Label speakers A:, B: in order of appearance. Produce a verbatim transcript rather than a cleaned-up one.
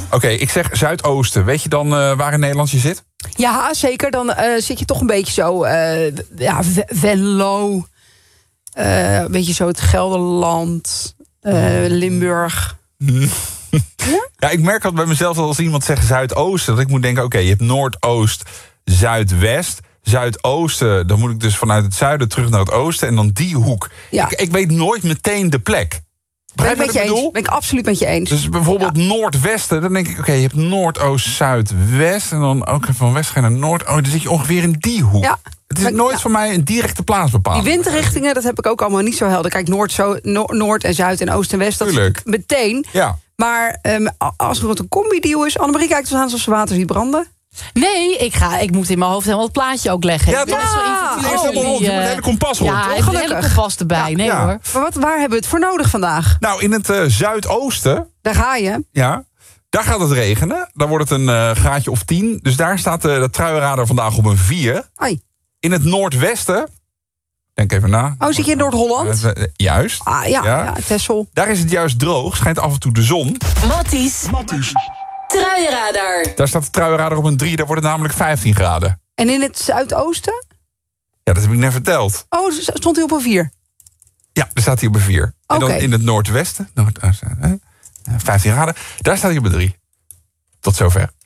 A: Oké, okay, ik zeg Zuidoosten. Weet je dan uh, waar in Nederland je zit?
B: Ja, zeker. Dan uh, zit je toch een beetje zo... Uh, ja, Venlo. Uh, een beetje zo het Gelderland. Uh, Limburg.
A: Ja? Ja, ik merk altijd bij mezelf dat als iemand zegt Zuidoosten... dat ik moet denken, oké, okay, je hebt Noordoost, Zuidwest... Zuidoosten, dan moet ik dus vanuit het zuiden terug naar het oosten... en dan die hoek. Ja. Ik, ik weet nooit meteen de plek.
B: Ben ik met je eens. Ben ik absoluut met je eens.
A: Dus bijvoorbeeld ja. Noordwesten, dan denk ik... oké, okay, je hebt Noordoost, Zuidwest... en dan ook van west ga je naar Noord... oh, dan zit je ongeveer in die hoek. Ja. Het is nooit ja. voor mij een directe plaatsbepaling.
B: Die windrichtingen, dat heb ik ook allemaal niet zo helder. Kijk, Noord, zo, no- Noord en Zuid en Oost en West, dat is meteen. Ja. Maar um, als er wat een combi-deal is... Annemarie kijkt eens aan alsof ze water ziet branden.
C: Nee, ik, ga, ik moet in mijn hoofd helemaal het plaatje ook leggen.
A: Ja, toch? Ja, oh, je hebt een hele kompas rond.
C: Ja, ik heb een hele kompas erbij. Ja. Nee ja. hoor.
B: Maar wat, waar hebben we het voor nodig vandaag?
A: Nou, in het uh, Zuidoosten...
B: Daar ga je.
A: Ja, daar gaat het regenen. Daar wordt het een uh, graadje of tien. Dus daar staat uh, de truienradar vandaag op een vier.
B: Ai.
A: In het Noordwesten... Denk even na.
B: Oh, zit je in Noord-Holland?
A: Uh, juist.
B: Ah, ja, ja. ja, Texel.
A: Daar is het juist droog. Schijnt af en toe de zon.
D: Matties. Matties. Truienradar.
A: Daar staat de truienradar op een drie, daar wordt het namelijk vijftien graden.
B: En in het Zuidoosten?
A: Ja, dat heb ik net verteld.
B: Oh, stond hij op een vier?
A: Ja, daar staat hij op een vier.
B: Okay.
A: En dan in het Noordwesten, Noord, uh, vijftien graden, daar staat hij op een drie. Tot zover.